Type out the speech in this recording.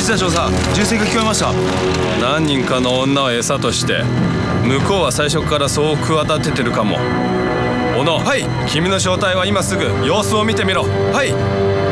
田少佐、銃声が聞こえました。 何人かの女を餌として向こうは最初からそう企ててるかも。小野、はい、君の正体は今すぐ様子を見てみろ。 はい。